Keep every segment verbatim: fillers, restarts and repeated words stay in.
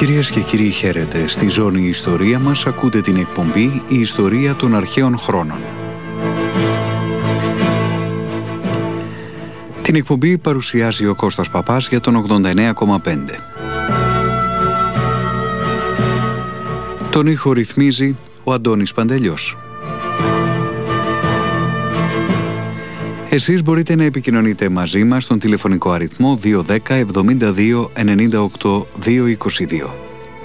Κυρίες και κύριοι, χαίρετε. Στη ζώνη Ιστορία μας ακούτε την εκπομπή «Η Ιστορία των Αρχαίων Χρόνων». Την εκπομπή παρουσιάζει ο Κώστας Παπάς για τον ογδόντα εννέα κόμμα πέντε. Τον ήχο ρυθμίζει ο Αντώνης Παντελιός. Εσείς μπορείτε να επικοινωνείτε μαζί μας στον τηλεφωνικό αριθμό δύο ένα μηδέν εβδομήντα δύο ενενήντα οκτώ διακόσια είκοσι δύο.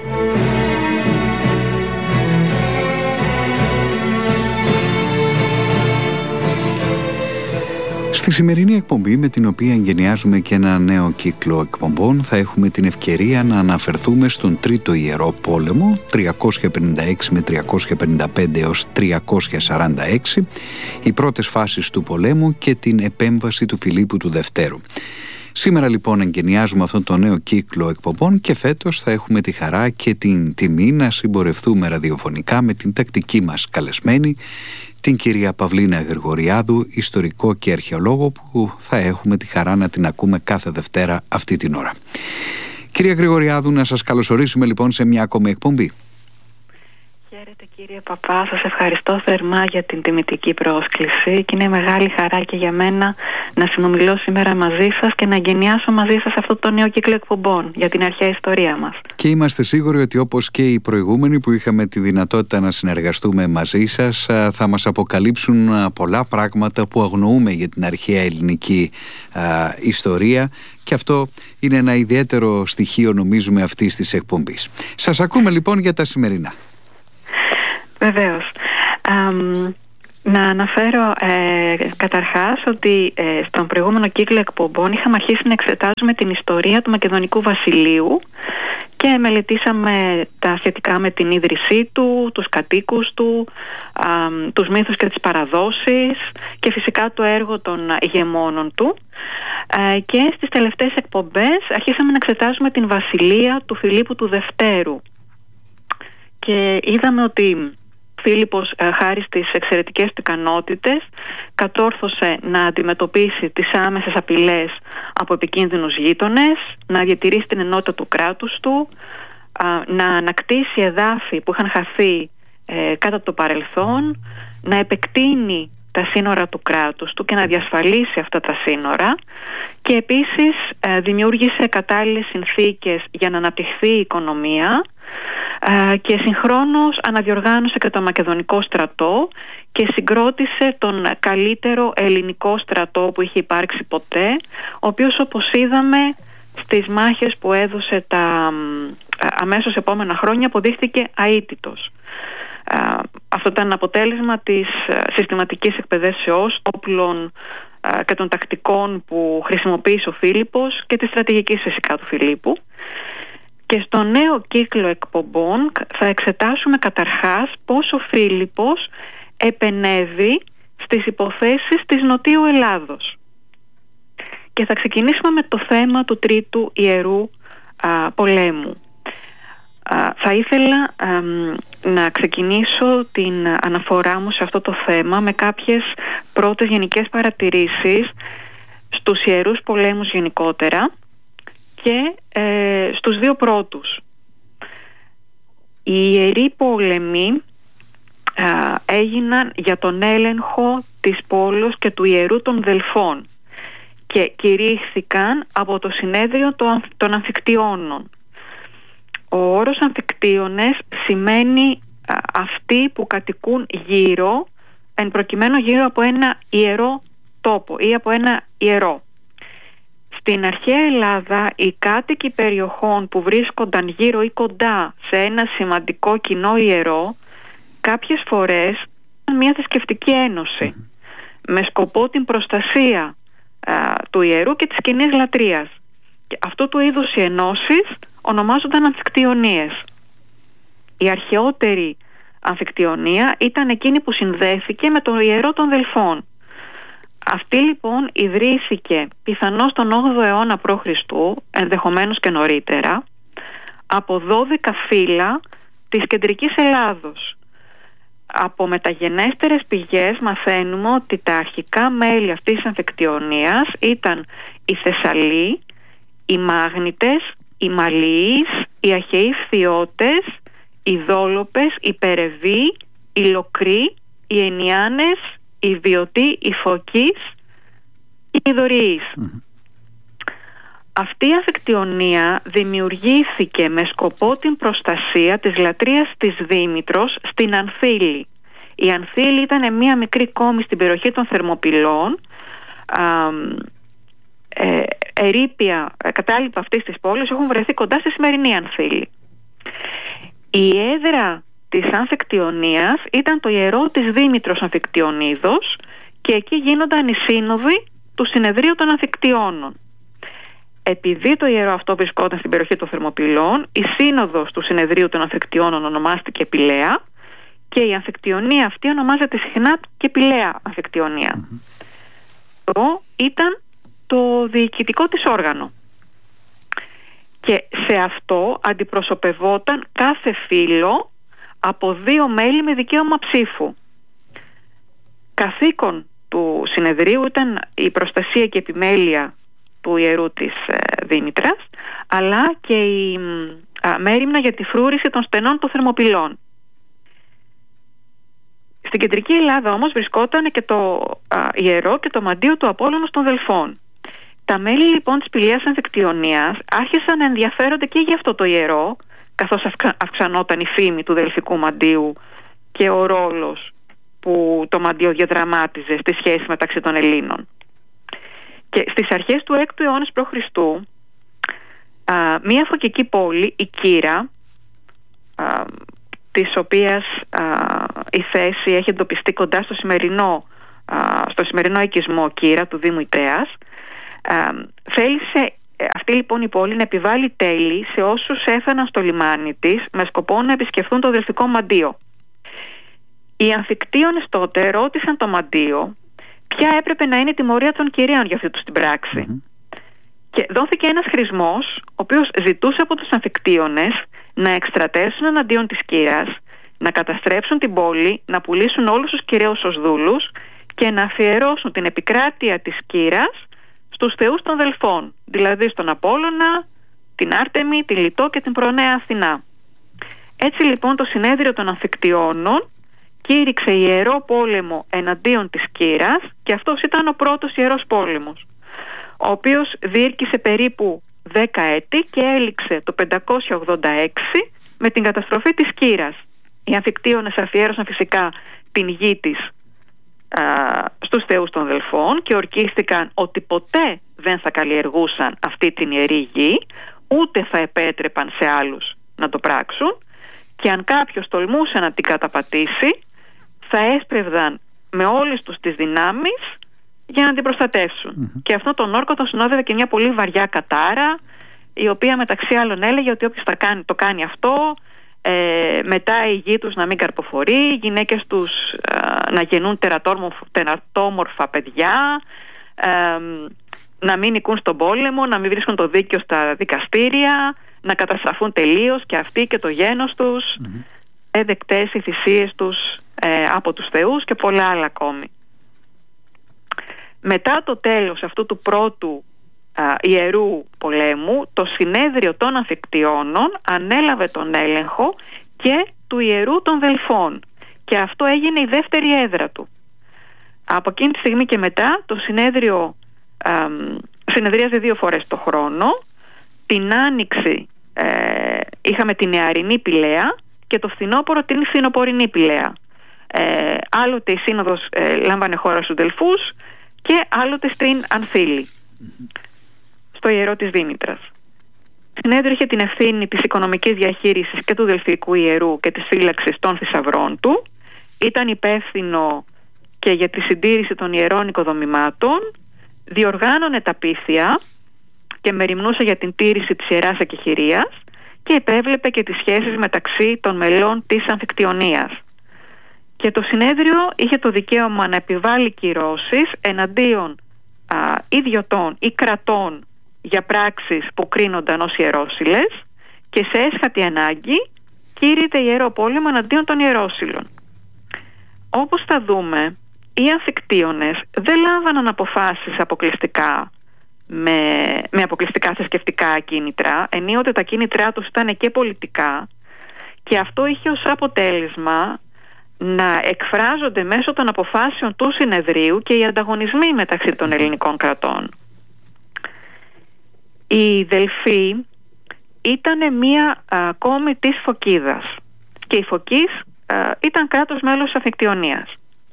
Στη σημερινή εκπομπή, με την οποία εγγενιάζουμε και ένα νέο κύκλο εκπομπών, θα έχουμε την ευκαιρία να αναφερθούμε στον Τρίτο Ιερό Πόλεμο τριακόσια πενήντα έξι με τριακόσια πενήντα πέντε έως τριακόσια σαράντα έξι, οι πρώτες φάσεις του πολέμου και την επέμβαση του Φιλίππου του Δευτέρου. Σήμερα λοιπόν εγγενιάζουμε αυτόν τον νέο κύκλο εκπομπών και φέτος θα έχουμε τη χαρά και την τιμή να συμπορευτούμε ραδιοφωνικά με την τακτική μας καλεσμένη, την κυρία Παυλίνα Γρηγοριάδου, ιστορικό και αρχαιολόγο, που θα έχουμε τη χαρά να την ακούμε κάθε Δευτέρα αυτή την ώρα. Κυρία Γρηγοριάδου, να σας καλωσορίσουμε λοιπόν σε μια ακόμη εκπομπή. Χαίρετε κύριε Παπά, σας ευχαριστώ θερμά για την τιμητική πρόσκληση και είναι μεγάλη χαρά και για μένα να συνομιλώ σήμερα μαζί σας και να εγγενιάσω μαζί σας αυτό το νέο κύκλο εκπομπών για την αρχαία ιστορία μας. Και είμαστε σίγουροι ότι, όπως και οι προηγούμενοι που είχαμε τη δυνατότητα να συνεργαστούμε μαζί σας, θα μας αποκαλύψουν πολλά πράγματα που αγνοούμε για την αρχαία ελληνική α, ιστορία, και αυτό είναι ένα ιδιαίτερο στοιχείο, νομίζουμε, αυτής της εκπομπής. Σας ακούμε λοιπόν για τα σημερινά. Βεβαίως. Um, να αναφέρω ε, καταρχάς ότι ε, στον προηγούμενο κύκλο εκπομπών είχαμε αρχίσει να εξετάζουμε την ιστορία του Μακεδονικού Βασιλείου και μελετήσαμε τα σχετικά με την ίδρυσή του, τους κατοίκους του, α, τους μύθους και τις παραδόσεις και φυσικά το έργο των ηγεμόνων του. Ε, και στις τελευταίες εκπομπές αρχίσαμε να εξετάζουμε την βασιλεία του Φιλίππου του Δευτέρου και είδαμε ότι Φίλιππος, χάρη στις εξαιρετικές του ικανότητες, κατόρθωσε να αντιμετωπίσει τις άμεσες απειλές από επικίνδυνους γείτονες, να διατηρήσει την ενότητα του κράτους του, να ανακτήσει εδάφη που είχαν χαθεί ε, κατά το παρελθόν, να επεκτείνει τα σύνορα του κράτους του και να διασφαλίσει αυτά τα σύνορα, και επίσης ε, δημιούργησε κατάλληλες συνθήκες για να αναπτυχθεί η οικονομία και συγχρόνως αναδιοργάνωσε και το μακεδονικό στρατό και συγκρότησε τον καλύτερο ελληνικό στρατό που είχε υπάρξει ποτέ, ο οποίος, όπως είδαμε στις μάχες που έδωσε τα αμέσως επόμενα χρόνια, αποδείχθηκε αίτητος. Αυτό ήταν αποτέλεσμα της συστηματικής εκπαιδεύσεως όπλων και των τακτικών που χρησιμοποίησε ο Φίλιππος και της στρατηγικής φυσικά του Φιλίππου. Και στο νέο κύκλο εκπομπών θα εξετάσουμε καταρχάς πώς ο Φίλιππος επενέβη στις υποθέσεις της Νοτίου Ελλάδος. Και θα ξεκινήσουμε με το θέμα του Τρίτου Ιερού α, Πολέμου. Α, θα ήθελα α, να ξεκινήσω την αναφορά μου σε αυτό το θέμα με κάποιες πρώτες γενικές παρατηρήσεις στους Ιερούς Πολέμους γενικότερα και ε, στους δύο πρώτους. Οι Ιεροί Πόλεμοι α, έγιναν για τον έλεγχο της πόλης και του Ιερού των Δελφών και κηρύχθηκαν από το συνέδριο των Αμφικτιώνων. Ο όρος Αμφικτίωνες σημαίνει α, αυτοί που κατοικούν γύρω, εν προκειμένου γύρω από ένα ιερό τόπο ή από ένα ιερό. Στην αρχαία Ελλάδα, οι κάτοικοι περιοχών που βρίσκονταν γύρω ή κοντά σε ένα σημαντικό κοινό ιερό, κάποιες φορές ήταν μια θρησκευτική ένωση mm. με σκοπό την προστασία α, του ιερού και της κοινής λατρείας. Και αυτού του είδους οι ενώσεις ονομάζονταν αμφικτιονίες. Η αρχαιότερη αμφικτιονία ήταν εκείνη που συνδέθηκε με το ιερό των Δελφών. Αυτή λοιπόν ιδρύθηκε πιθανώς τον όγδοο αιώνα π.Χ., ενδεχομένως και νωρίτερα, από δώδεκα φύλλα της κεντρικής Ελλάδος. Από μεταγενέστερες πηγές μαθαίνουμε ότι τα αρχικά μέλη αυτής της αμφικτιονίας ήταν οι Θεσσαλοί, οι Μάγνητες, οι Μαλιείς, οι αχαιοί φθιώτες, οι δόλοπες, οι περεβοί, οι λοκροί, οι ενιάνες, οι βιωτοί, οι φωκείς, οι δωριείς. Mm-hmm. Αυτή η αφικτιονία δημιουργήθηκε με σκοπό την προστασία της λατρείας της Δήμητρος στην Ανθήλη. Η Ανθήλη ήταν μια μικρή κόμη στην περιοχή των Θερμοπυλών, α, ε, ερείπια, κατάλοιπα αυτής της πόλης έχουν βρεθεί κοντά στη σημερινή Ανθήλη. Η έδρα της Αμφικτιονίας ήταν το ιερό της Δήμητρος Αμφικτιονίδος και εκεί γίνονταν οι σύνοδοι του Συνεδρίου των Αμφικτιώνων. Επειδή το ιερό αυτό βρισκόταν στην περιοχή των Θερμοπυλών, η σύνοδος του Συνεδρίου των Αμφικτιώνων ονομάστηκε Πηλαία και η Αμφικτιονία αυτή ονομάζεται συχνά και Πηλαία Αμφικτιονία. Mm-hmm. Το ήταν το διοικητικό της όργανο. Και σε αυτό αντιπροσωπευόταν κάθε φύλο από δύο μέλη με δικαίωμα ψήφου. Καθήκον του συνεδρίου ήταν η προστασία και επιμέλεια του ιερού της ε, Δήμητρας, αλλά και η α, μέριμνα για τη φρούρηση των στενών των Θερμοπυλών. Στην κεντρική Ελλάδα όμως βρισκόταν και το α, ιερό και το μαντίο του Απόλλωνος των Δελφών. Τα μέλη λοιπόν της Πηλαίας Αμφικτιονίας άρχισαν να ενδιαφέρονται και για αυτό το ιερό, καθώς αυξα, αυξανόταν η φήμη του Δελφικού μαντίου και ο ρόλος που το μαντίο διαδραμάτιζε στη σχέση μεταξύ των Ελλήνων. Και στις αρχές του έκτου αιώνα π.Χ. μία φωκική πόλη, η Κύρα, α, της οποίας α, η θέση έχει εντοπιστεί κοντά στο σημερινό, α, στο σημερινό οικισμό Κύρα του Δήμου Ιτέας, α, θέλησε αυτή λοιπόν η πόλη να επιβάλλει τέλη σε όσους έφταναν στο λιμάνι της με σκοπό να επισκεφθούν το Δελφικό μαντίο. Οι Αμφικτίονες τότε ρώτησαν το μαντίο ποια έπρεπε να είναι η τιμωρία των κυρίων για αυτή τους την πράξη. Mm-hmm. Και δόθηκε ένας χρησμός, ο οποίος ζητούσε από τους Αμφικτίονες να εκστρατέσουν εναντίον της Κύρας, να καταστρέψουν την πόλη, να πουλήσουν όλους τους κυρίους ως δούλους και να αφιερώσουν την επικράτεια της Κύρας στους θεούς των Δελφών, δηλαδή στον Απόλλωνα, την Άρτεμη, τη Λιτό και την Προνέα Αθηνά. Έτσι λοιπόν το συνέδριο των Αμφικτιώνων κήρυξε ιερό πόλεμο εναντίον της Κύρας και αυτός ήταν ο πρώτος ιερός πόλεμος, ο οποίος διήρκησε περίπου δέκα έτη και έληξε το πεντακόσια ογδόντα έξι με την καταστροφή της Κύρας. Οι Αμφικτίονες αφιέρωσαν φυσικά την γη της α, στους θεούς των Δελφών και ορκίστηκαν ότι ποτέ δεν θα καλλιεργούσαν αυτή την ιερή γη, ούτε θα επέτρεπαν σε άλλους να το πράξουν, και αν κάποιος τολμούσε να την καταπατήσει θα έσπρευδαν με όλες τους τις δυνάμεις για να την προστατεύσουν. Mm-hmm. Και αυτόν τον όρκο τον συνόδευε και μια πολύ βαριά κατάρα, η οποία μεταξύ άλλων έλεγε ότι όποιος θα κάνει, το κάνει αυτό, ε, μετά η γη τους να μην καρποφορεί, οι γυναίκες τους ε, να γεννούν τερατόμορφα παιδιά, ε, να μην νικούν στον πόλεμο, να μην βρίσκουν το δίκαιο στα δικαστήρια, να καταστραφούν τελείως και αυτοί και το γένος τους, mm-hmm. εδεκτές οι θυσίες τους ε, από τους θεούς και πολλά άλλα ακόμη. Μετά το τέλος αυτού του πρώτου α, ιερού πολέμου, το συνέδριο των Αμφικτιώνων ανέλαβε τον έλεγχο και του ιερού των Δελφών και αυτό έγινε η δεύτερη έδρα του. Από εκείνη τη στιγμή και μετά το συνέδριο α, συνεδρίαζε δύο φορές το χρόνο. Την Άνοιξη ε, είχαμε την νεαρινή Πηλαία και το φθινόπωρο την φθινοπορεινή Πηλαία. Ε, άλλοτε η σύνοδος ε, λάμβανε χώρα στους Δελφούς και άλλοτε στην Ανθήλη, mm-hmm. στο ιερό της Δήμητρας. Συνέδριο είχε την ευθύνη της οικονομικής διαχείρισης και του Δελφικού ιερού και της φύλαξης των θησαυρών του. Ήταν υπεύθυνο και για τη συντήρηση των ιερών οικοδομημάτων, διοργάνωνε τα πίθια και μεριμνούσε για την τήρηση της Ιεράς Ακεχηρίας και επέβλεπε και τις σχέσεις μεταξύ των μελών της Αμφικτιονίας. Και το συνέδριο είχε το δικαίωμα να επιβάλλει κυρώσεις εναντίον α, ιδιωτών ή κρατών για πράξεις που κρίνονταν ως ιερόσυλες και σε έσχατη ανάγκη κήρυτε ιερό πόλεμο εναντίον των ιερόσυλων. Όπως θα δούμε, οι Αμφικτίονες δεν λάμβαναν αποφάσεις αποκλειστικά με, με αποκλειστικά θρησκευτικά κίνητρα. Ενίοτε τα κίνητρά τους ήταν και πολιτικά, και αυτό είχε ως αποτέλεσμα να εκφράζονται μέσω των αποφάσεων του συνεδρίου και οι ανταγωνισμοί μεταξύ των ελληνικών κρατών. Η Δελφή ήταν μία α, κόμη της Φωκίδας, και η Φωκής α, ήταν κράτος μέλος της Αμφικτιονίας.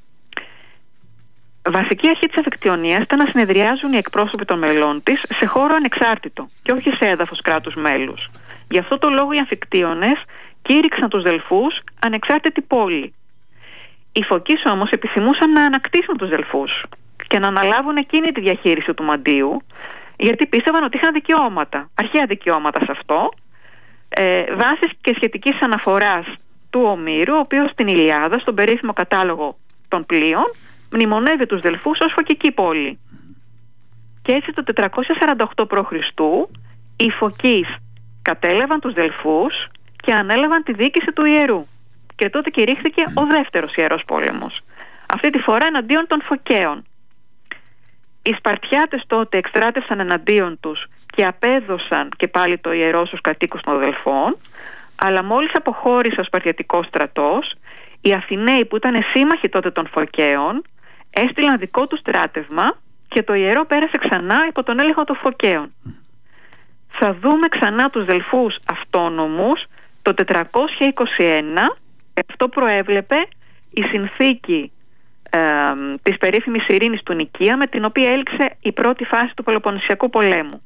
Βασική αρχή της Αμφικτιονίας ήταν να συνεδριάζουν οι εκπρόσωποι των μελών της σε χώρο ανεξάρτητο και όχι σε έδαφος κράτους μέλους. Γι' αυτό το λόγο οι Αμφικτίονες κήρυξαν τους Δελφούς ανεξάρτητη πόλη. Οι Φωκείς όμως επιθυμούσαν να ανακτήσουν τους Δελφούς και να αναλάβουν εκείνη τη διαχείριση του μαντείου, γιατί πίστευαν ότι είχαν δικαιώματα, αρχαία δικαιώματα σε αυτό, ε, βάσει και σχετικής αναφοράς του Ομήρου, ο οποίος στην Ηλιάδα, στον περίφημο κατάλογο των πλοίων, μνημονεύει τους Δελφούς ως φωκική πόλη. Και έτσι το τετρακόσια σαράντα οκτώ π.Χ. οι Φωκείς κατέλαβαν τους Δελφούς και ανέλαβαν τη διοίκηση του ιερού. Και τότε κηρύχθηκε ο δεύτερος ιερός πόλεμος, αυτή τη φορά εναντίον των Φωκαίων. Οι Σπαρτιάτες τότε εκστράτευσαν εναντίον τους και απέδωσαν και πάλι το ιερό στους κατοίκους των Δελφών, αλλά μόλις αποχώρησε ο Σπαρτιατικός στρατός, οι Αθηναίοι που ήταν σύμμαχοι τότε των Φωκαίων έστειλαν δικό του στράτευμα και το ιερό πέρασε ξανά υπό τον έλεγχο των Φωκαίων. Θα δούμε ξανά τους Δελφούς αυτόνομους το τετρακόσια είκοσι ένα, και αυτό προέβλεπε η συνθήκη ε, της περίφημης ειρήνης του Νικαία, με την οποία έληξε η πρώτη φάση του Πελοποννησιακού πολέμου.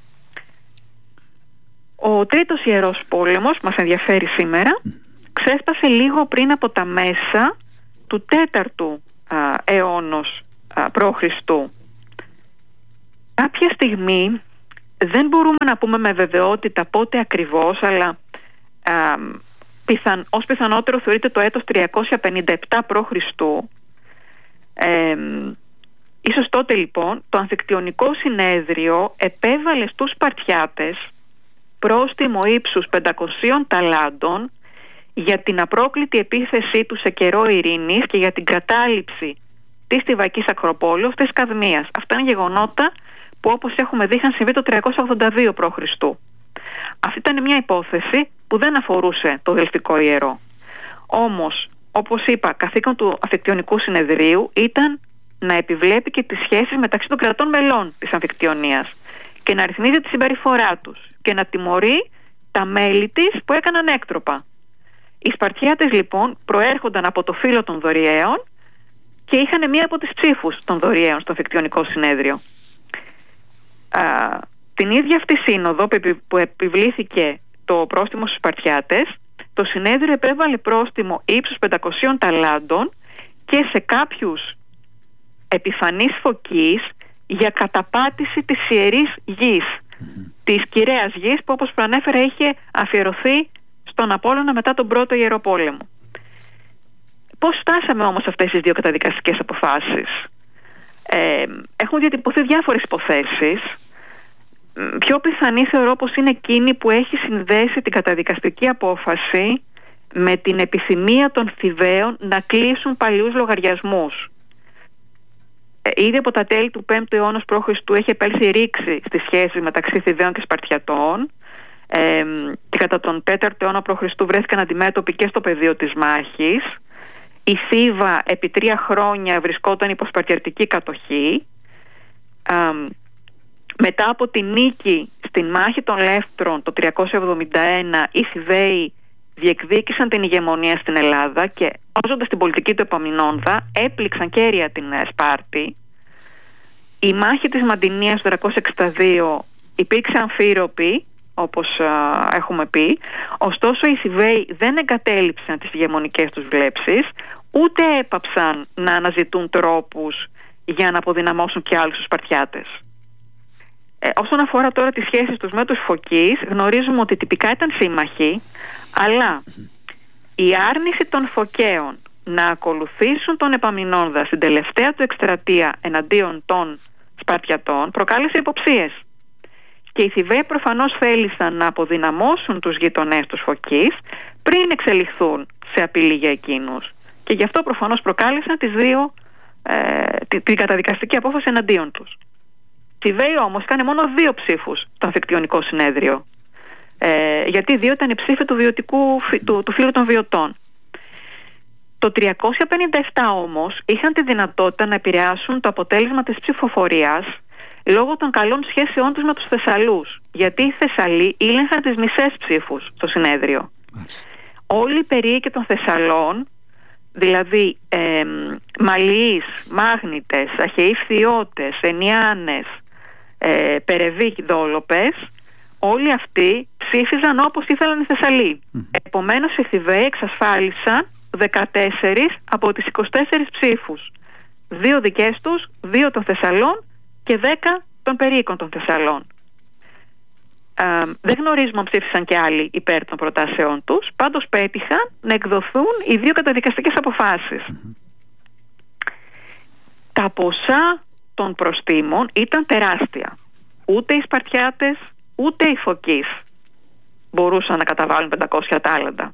Ο τρίτος ιερός πόλεμος, μας ενδιαφέρει σήμερα, ξέσπασε λίγο πριν από τα μέσα του τέταρτου α, αιώνος π.Χ. Κάποια στιγμή, δεν μπορούμε να πούμε με βεβαιότητα πότε ακριβώς, αλλά α, πιθαν, ως πιθανότερο θεωρείται το έτος τριακόσια πενήντα επτά π.Χ. Ε, ίσως τότε λοιπόν το Αμφικτιονικό συνέδριο επέβαλε στους Σπαρτιάτες πρόστιμο ύψους πεντακοσίων ταλάντων για την απρόκλητη επίθεσή του σε καιρό ειρήνης και για την κατάληψη της Στιβακής Ακροπόλεως της Καδμίας. Αυτά είναι γεγονότα που, όπως έχουμε δει, είχαν συμβεί το τριακόσια ογδόντα δύο π.Χ. Αυτή ήταν μια υπόθεση που δεν αφορούσε το Δελφικό ιερό. Όμως, όπως είπα, καθήκον του Αμφικτιονικού συνεδρίου ήταν να επιβλέπει και τις σχέσεις μεταξύ των κρατών μελών της Αμφικτιονίας και να ρυθμίζει τη συμπεριφορά τους και να τιμωρεί τα μέλη της που έκαναν έκτροπα. Οι Σπαρτιάτες λοιπόν προέρχονταν από το φύλο των Δωριαίων και είχαν μία από τις ψήφους των Δωριαίων στο Αμφικτιονικό συνέδριο. Α, την ίδια αυτή σύνοδο που επιβλήθηκε το πρόστιμο στους Σπαρτιάτες, το συνέδριο επέβαλε πρόστιμο ύψους πεντακοσίων ταλάντων και σε κάποιους επιφανείς Φωκείς για καταπάτηση της ιερής γης, mm-hmm. της κυρέας γης που, όπως προανέφερα, είχε αφιερωθεί στον Απόλλωνα μετά τον πρώτο ιερό πόλεμο. Πώς φτάσαμε όμως αυτές τις δύο καταδικαστικές αποφάσεις? Ε, έχουν διατυπωθεί διάφορες υποθέσεις. Πιο πιθανή θεωρώ πως είναι εκείνη που έχει συνδέσει την καταδικαστική απόφαση με την επιθυμία των Θηβαίων να κλείσουν παλιούς λογαριασμούς. Ε, ήδη από τα τέλη του πέμπτου αιώνα π.Χ. έχει επέλθει ρήξη στις σχέσεις μεταξύ Θηβαίων και Σπαρτιατών, ε, και κατά τον τέταρτο αιώνα π.Χ. βρέθηκαν αντιμέτωποι και στο πεδίο της μάχης. Η Θήβα επί τρία χρόνια βρισκόταν υπό σπαρτιατική κατοχή. Ε, μετά από τη νίκη στην μάχη των Λεύτρων το τριακόσια εβδομήντα ένα, οι Θηβαίοι διεκδίκησαν την ηγεμονία στην Ελλάδα και, όζοντας την πολιτική του Επαμεινόνδα, έπληξαν κέρια την Σπάρτη. Η μάχη της Μαντινίας το τριακόσια εξήντα δύο υπήρξε αμφίροπη, όπως α, έχουμε πει, ωστόσο οι Θηβαίοι δεν εγκατέλειψαν τις ηγεμονικές τους βλέψεις, ούτε έπαψαν να αναζητούν τρόπους για να αποδυναμώσουν και άλλους τους Σπαρτιάτες. Ε, όσον αφορά τώρα τις σχέσεις τους με τους Φωκείς, γνωρίζουμε ότι τυπικά ήταν σύμμαχοι, αλλά η άρνηση των Φωκαίων να ακολουθήσουν τον Επαμεινόνδα στην τελευταία του εκστρατεία εναντίον των Σπαρτιατών προκάλεσε υποψίες. Και οι Θηβαίοι προφανώς θέλησαν να αποδυναμώσουν τους γειτονές τους Φωκείς πριν εξελιχθούν σε απειλή για εκείνους. Και γι' αυτό προφανώς προκάλεσαν τις δύο, ε, την, την καταδικαστική απόφαση εναντίον τους. Θηβαίοι όμως είχαν μόνο δύο ψήφους στο αμφικτιονικό συνέδριο. Ε, γιατί δύο ήταν οι ψήφοι του, βιωτικού, του, του φύλου των βιωτών. Το τριακόσια πενήντα επτά όμως είχαν τη δυνατότητα να επηρεάσουν το αποτέλεσμα της ψηφοφορίας λόγω των καλών σχέσεών τους με τους Θεσσαλούς. Γιατί οι Θεσσαλοί ήλεγχαν τις μισές ψήφους στο συνέδριο. Μάλιστα. Όλοι οι περίοικοι των Θεσσαλών, δηλαδή ε, Μαλιείς, Μάγνητες, Αχαιοί Φθιώτες, Ενιάνες, ε, Περεβοί Δόλοπες, όλοι αυτοί ψήφιζαν όπως ήθελαν οι Θεσσαλοί. Mm. Επομένως οι Θηβαίοι εξασφάλισαν δεκατέσσερις από τις είκοσι τέσσερις ψήφους. Δύο δικές τους, δύο των Θεσσαλών και δέκα των περίοικων των Θεσσαλών. Ε, δεν γνωρίζουμε αν ψήφισαν και άλλοι υπέρ των προτάσεών τους, πάντως πέτυχαν να εκδοθούν οι δύο καταδικαστικές αποφάσεις. Mm-hmm. Τα ποσά των προστίμων ήταν τεράστια. Ούτε οι Σπαρτιάτες ούτε οι Φωκείς μπορούσαν να καταβάλουν πεντακόσια τάλαντα.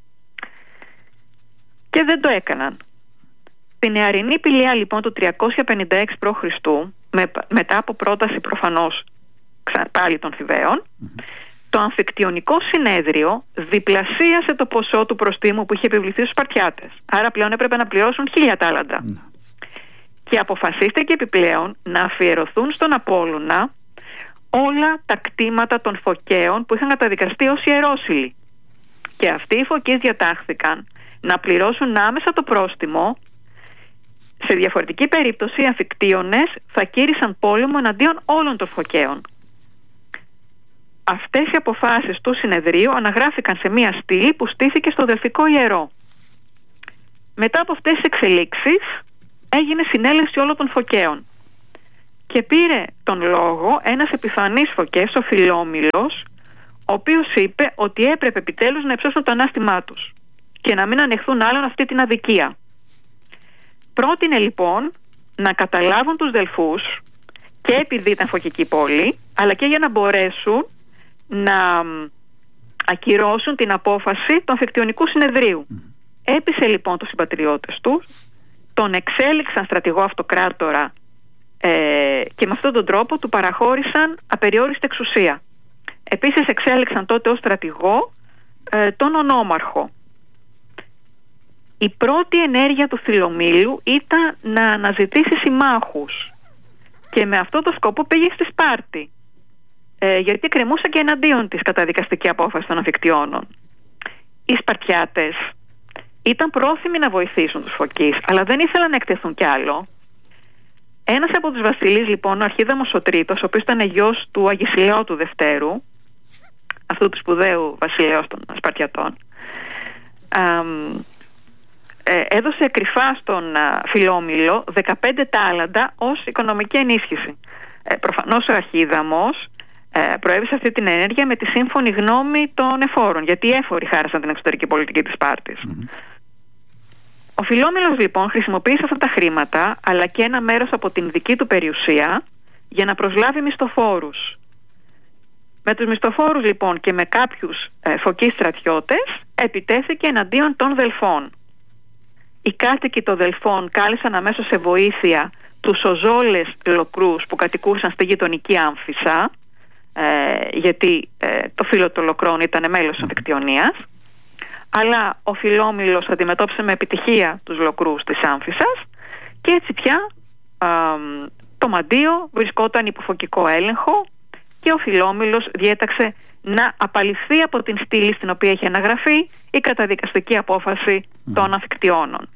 Και δεν το έκαναν. Την νεαρινή Πηλιά λοιπόν του τριακόσια πενήντα έξι π.Χ. με, μετά από πρόταση προφανώς πάλι των Θηβαίων, mm-hmm. το αμφικτιονικό συνέδριο διπλασίασε το ποσό του προστίμου που είχε επιβληθεί στους Σπαρτιάτες. Άρα πλέον έπρεπε να πληρώσουν χίλια τάλαντα. Mm-hmm. Και αποφασίστηκε επιπλέον να αφιερωθούν στον Απόλλωνα όλα τα κτήματα των Φωκαίων που είχαν καταδικαστεί ως ιερόσυλοι. Και αυτοί οι Φωκείς διατάχθηκαν να πληρώσουν άμεσα το πρόστιμο. Σε διαφορετική περίπτωση οι αμφικτίονες θα κήρυσαν πόλεμο εναντίον όλων των Φωκαίων. Αυτές οι αποφάσεις του συνεδρίου αναγράφηκαν σε μία στήλη που στήθηκε στο Δελφικό Ιερό. Μετά από αυτές τις εξελίξεις έγινε συνέλευση όλων των Φωκαίων και πήρε τον λόγο ένας επιφανής Φωκές, ο Φιλόμιλος, ο οποίος είπε ότι έπρεπε επιτέλους να υψώσουν το ανάστημά τους και να μην ανεχθούν άλλον αυτή την αδικία. Πρότεινε λοιπόν να καταλάβουν τους Δελφούς και επειδή ήταν φωκική πόλη, αλλά και για να μπορέσουν να ακυρώσουν την απόφαση του αμφικτιονικού συνεδρίου. Mm. Έπεισε λοιπόν τους συμπατριώτες του, τον εξέλιξαν στρατηγό αυτοκράτορα ε, και με αυτόν τον τρόπο του παραχώρησαν απεριόριστη εξουσία. Επίσης εξέλιξαν τότε ως στρατηγό ε, τον ονόμαρχο. Η πρώτη ενέργεια του Φιλομήλου ήταν να αναζητήσει συμμάχους και με αυτό το σκοπό πήγε στη Σπάρτη, ε, γιατί κρεμούσε και εναντίον της καταδικαστική απόφαση των αμφικτιώνων. Οι Σπαρτιάτες ήταν πρόθυμοι να βοηθήσουν τους Φωκείς, αλλά δεν ήθελαν να εκτεθούν κι άλλο. Ένας από τους βασιλείς λοιπόν, ο Αρχίδαμος ο Τρίτος, ο οποίος ήταν γιος του Αγισιλαίου του Δευτέρου, αυτού του σπουδαίου βασιλέως των Σπαρτιατών, α, ε, έδωσε κρυφά στον α, Φιλόμιλο δεκαπέντε τάλαντα ως οικονομική ενίσχυση. Ε, προφανώς ο Αρχίδαμος ε, προέβησε αυτή την ενέργεια με τη σύμφωνη γνώμη των εφόρων, γιατί οι έφοροι χάρασαν την εξωτερική πολιτική της Σπάρτης. Mm-hmm. Ο Φιλόμιλος λοιπόν χρησιμοποίησε αυτά τα χρήματα, αλλά και ένα μέρος από την δική του περιουσία, για να προσλάβει μισθοφόρους. Με τους μισθοφόρους λοιπόν και με κάποιους ε, φωκείς στρατιώτες επιτέθηκε εναντίον των Δελφών. Οι κάτοικοι των Δελφών κάλεσαν αμέσως σε βοήθεια τους Οζόλες Λοκρούς που κατοικούσαν στη γειτονική Άμφισσα, ε, γιατί ε, το φύλλο των Λοκρών ήταν μέλος της αμφικτιονίας, αλλά ο Φιλόμιλος αντιμετώπισε με επιτυχία τους Λοκρούς της Άμφισσας και έτσι πια ε, το Μαντίο βρισκόταν υπό φωκικό έλεγχο και ο Φιλόμιλος διέταξε να απαλληφθεί από την στήλη στην οποία είχε αναγραφεί η καταδικαστική απόφαση mm. των αμφικτιώνων.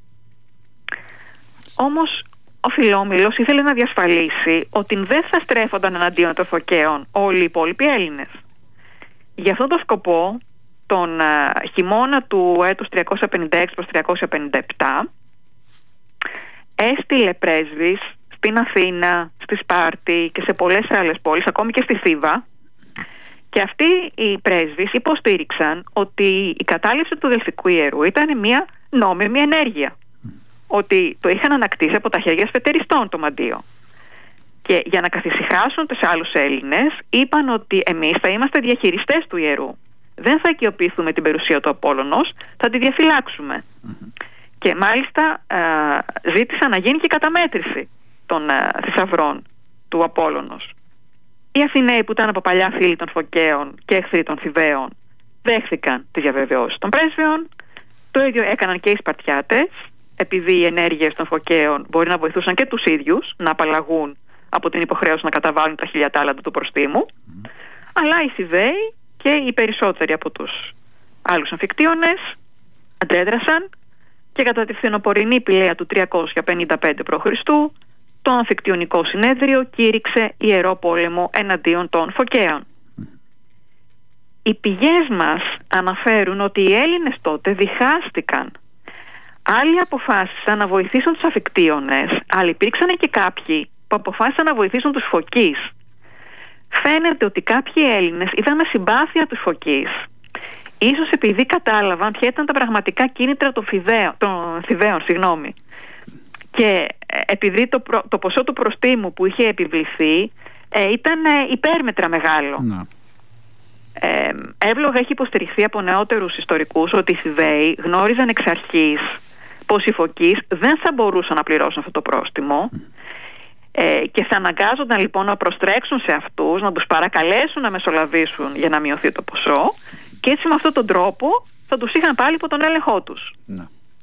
Όμως ο Φιλόμιλος ήθελε να διασφαλίσει ότι δεν θα στρέφονταν εναντίον των Φωκαίων όλοι οι υπόλοιποι Έλληνες. Για αυτόν τον σκοπό, τον α, χειμώνα του έτους τριακόσια πενήντα έξι προς τριακόσια πενήντα επτά, έστειλε πρέσβεις στην Αθήνα, στη Σπάρτη και σε πολλές άλλες πόλεις, ακόμη και στη Θήβα, και αυτοί οι πρέσβεις υποστήριξαν ότι η κατάληψη του Δελφικού Ιερού ήταν μια νόμιμη ενέργεια, ότι το είχαν ανακτήσει από τα χέρια σφετεριστών το Μαντίο. Και για να καθησυχάσουν τους άλλους Έλληνες, είπαν ότι εμείς θα είμαστε διαχειριστές του ιερού. Δεν θα οικειοποιηθούμε την περιουσία του Απόλλωνος, θα τη διαφυλάξουμε. Mm-hmm. Και μάλιστα α, ζήτησαν να γίνει και καταμέτρηση των α, θησαυρών του Απόλλωνος. Οι Αθηναίοι, που ήταν από παλιά φίλοι των Φωκαίων και εχθροί των Θηβαίων, δέχθηκαν τις διαβεβαιώσεις των πρέσβεων. Το ίδιο έκαναν και οι Σπαρτιάτες, επειδή οι ενέργειες των Φωκαίων μπορεί να βοηθούσαν και τους ίδιους να απαλλαγούν από την υποχρέωση να καταβάλουν τα χίλια τάλαντα του προστίμου. Mm. Αλλά οι Θηβαίοι και οι περισσότεροι από τους άλλους αμφικτίονες αντέδρασαν και κατά τη φθινοπορεινή πηλαία του τριακόσια πενήντα πέντε π.Χ. το αμφικτιονικό συνέδριο κήρυξε ιερό πόλεμο εναντίον των Φωκαίων. Mm. Οι πηγές μας αναφέρουν ότι οι Έλληνες τότε διχάστηκαν. Άλλοι αποφάσισαν να βοηθήσουν τους αμφικτίονες, αλλά υπήρξαν και κάποιοι που αποφάσισαν να βοηθήσουν τους Φωκείς. Φαίνεται ότι κάποιοι Έλληνες ήταν με συμπάθεια τους Φωκείς, ίσως επειδή κατάλαβαν ποια ήταν τα πραγματικά κίνητρα των, φιδαίων, των Θηβαίων, συγγνώμη. Και επειδή το, προ, το ποσό του προστίμου που είχε επιβληθεί ε, ήταν ε, υπέρμετρα μεγάλο. Να. Ε, εύλογα έχει υποστηριχθεί από νεότερους ιστορικούς ότι οι Θηβαίοι γνώριζαν εξ αρχής πως οι Φωκείς δεν θα μπορούσαν να πληρώσουν αυτό το πρόστιμο. Ε, και θα αναγκάζονταν λοιπόν να προστρέξουν σε αυτούς, να τους παρακαλέσουν να μεσολαβήσουν για να μειωθεί το ποσό, και έτσι με αυτόν τον τρόπο θα τους είχαν πάλι υπό τον έλεγχό τους. Ναι.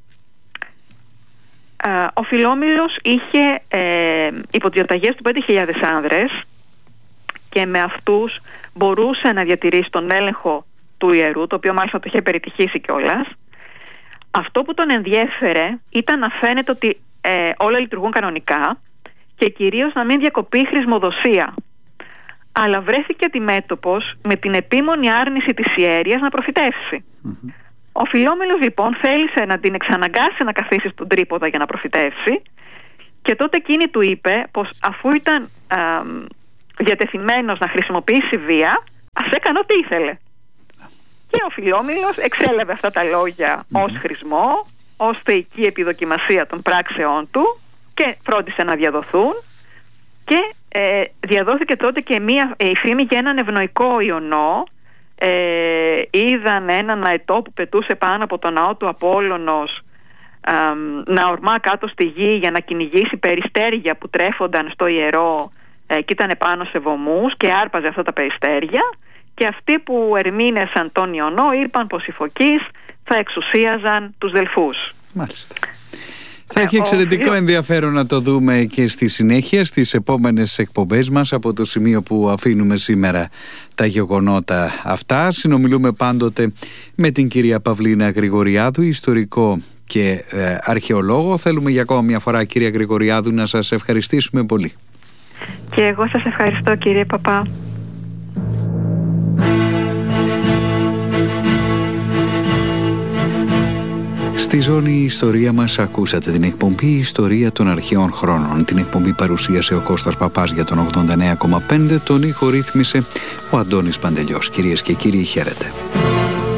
Ε, ο Φιλόμιλος είχε ε, υπό τις διαταγές του πέντε χιλιάδες άνδρες και με αυτούς μπορούσε να διατηρήσει τον έλεγχο του ιερού, το οποίο μάλιστα το είχε περιτυχήσει κιόλας. Αυτό που τον ενδιέφερε ήταν να φαίνεται ότι ε, όλα λειτουργούν κανονικά και κυρίως να μην διακοπεί η χρησμοδοσία. Αλλά βρέθηκε αντιμέτωπος με την επίμονη άρνηση της ιέρειας να προφητεύσει. Mm-hmm. Ο Φιλόμιλος λοιπόν θέλησε να την εξαναγκάσει να καθίσει στον τρίποδα για να προφητεύσει, και τότε εκείνη του είπε πως αφού ήταν α, διατεθειμένος να χρησιμοποιήσει βία, ας έκανε ό,τι ήθελε. Και ο Φιλόμιλος εξέλαβε αυτά τα λόγια mm-hmm. ως χρησμό, ως θεϊκή επιδοκιμασία των πράξεών του, και φρόντισε να διαδοθούν, και ε, διαδόθηκε τότε και μία ε, η φήμη για έναν ευνοϊκό ιονό. Ε, είδαν έναν αετό που πετούσε πάνω από τον ναό του Απόλλωνος ε, να ορμά κάτω στη γη για να κυνηγήσει περιστέρια που τρέφονταν στο ιερό ε, και ήταν πάνω σε βωμούς, και άρπαζε αυτά τα περιστέρια, και αυτοί που ερμήνεσαν τον ιονό είπαν πως οι Φωκείς θα εξουσίαζαν τους Δελφούς. Μάλιστα. Θα έχει εξαιρετικό ενδιαφέρον να το δούμε και στη συνέχεια στις επόμενες εκπομπές μας από το σημείο που αφήνουμε σήμερα τα γεγονότα αυτά. Συνομιλούμε πάντοτε με την κυρία Παυλίνα Γρηγοριάδου, ιστορικό και ε, αρχαιολόγο. Θέλουμε για ακόμα μια φορά, κυρία Γρηγοριάδου, να σας ευχαριστήσουμε πολύ. Και εγώ σας ευχαριστώ, κύριε Παπά. Στη ζώνη Ιστορία μας ακούσατε την εκπομπή Ιστορία των Αρχαίων Χρόνων. Την εκπομπή παρουσίασε ο Κώστας Παπάς για τον ογδόντα εννέα κόμμα πέντε, τον ήχο ρύθμισε ο Αντώνης Παντελιός. Κυρίες και κύριοι, χαίρετε.